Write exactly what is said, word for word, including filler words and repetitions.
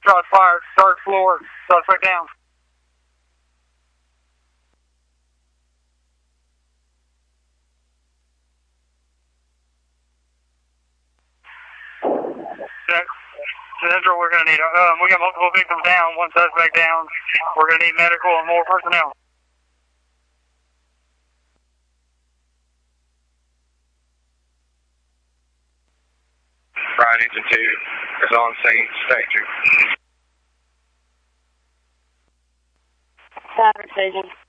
Shots fired. Third floor. Suspect down. Check. Central, we're going to need, um, we got multiple victims down, one suspect down. We're going to need medical and more personnel. Brian Engine two is on scene, station. Saturn station.